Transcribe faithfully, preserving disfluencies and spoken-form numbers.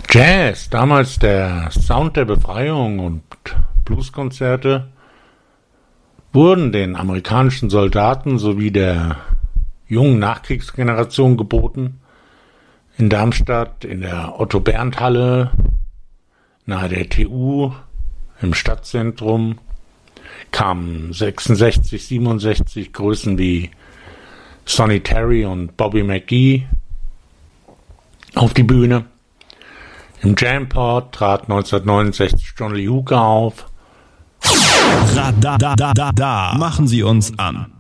Jazz, damals der Sound der Befreiung und Blueskonzerte, wurden den amerikanischen Soldaten sowie der jungen Nachkriegsgeneration geboten. In Darmstadt, in der Otto-Berndt-Halle, nahe der T U, im Stadtzentrum, kamen sechsundsechzig, siebenundsechzig Größen wie Sonny Terry und Bobby McGee auf die Bühne. Im Jampot trat neunzehnhundertneunundsechzig John Lee Hooker auf. Da, da, da, da, da. Machen Sie uns an.